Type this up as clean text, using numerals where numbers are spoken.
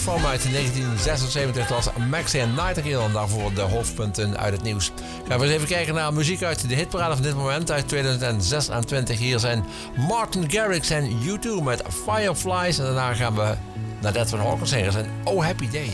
From uit 1976 was Maxi and Nightingale. En daarvoor de hoofdpunten uit het nieuws. Gaan we eens even kijken naar muziek uit de hitparade van dit moment uit 2026. Hier zijn Martin Garrix en U2 met Fireflies. En daarna gaan we naar Dead van Hawkins en Oh Happy Day.